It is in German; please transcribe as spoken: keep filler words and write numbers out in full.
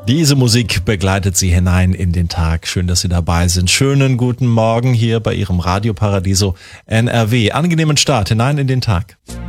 Diese Musik begleitet Sie hinein in den Tag. Schön, dass Sie dabei sind. Schönen guten Morgen hier bei Ihrem Radio Paradiso N R W. Angenehmen Start hinein in den Tag.